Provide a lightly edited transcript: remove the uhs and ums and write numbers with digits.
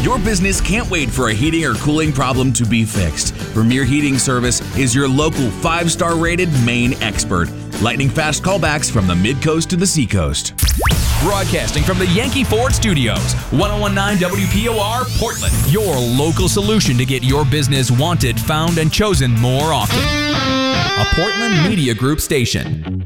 Your business can't wait for a heating or cooling problem to be fixed. Premier Heating Service is your local 5-star rated Maine expert. Lightning fast callbacks from the Mid-Coast to the Seacoast. Broadcasting from the Yankee Ford Studios, 1019 WPOR, Portland. Your local solution to get your business wanted, found, and chosen more often. A Portland Media Group station.